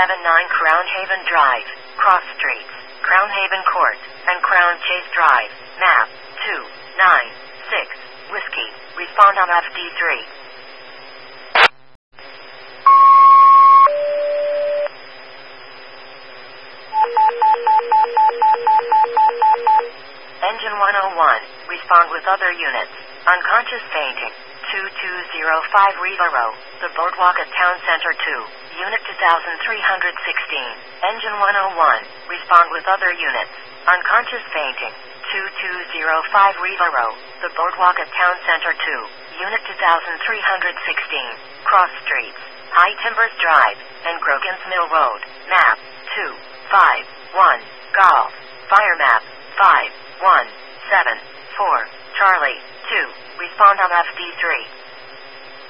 Crown Haven Drive, Cross Streets, Crown Haven Court, and Crown Chase Drive. Map 296 Whiskey. Respond on FD3. Engine 101. Respond with other units. Unconscious fainting. 2205 Riva Row, the Boardwalk at Town Center 2, Unit 2316. Engine 101. Respond with other units. Unconscious fainting. 2205 Riva Row, the Boardwalk at Town Center 2, Unit 2316. Cross Streets, High Timbers Drive, and Grogan's Mill Road. Map 251 Golf. Fire map 5174 Charlie 2. Respond on FD3.